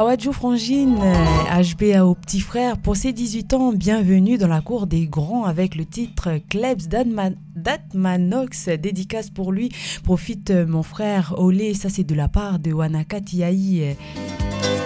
Hawadjou Frangine, HBA au petit frère, pour ses 18 ans, bienvenue dans la cour des grands avec le titre Klebs d'Atmanox, dédicace pour lui. Profite mon frère Olé, ça c'est de la part de Wanaka Tiaï